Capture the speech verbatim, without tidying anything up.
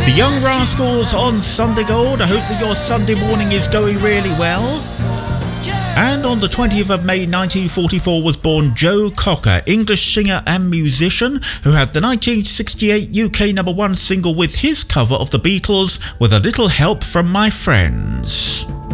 The Young Rascals on Sunday Gold. I hope that your Sunday morning is going really well. And on the twentieth of May nineteen forty-four was born Joe Cocker, English singer and musician, who had the nineteen sixty-eight U K number one single with his cover of the Beatles, With a Little Help from My Friends.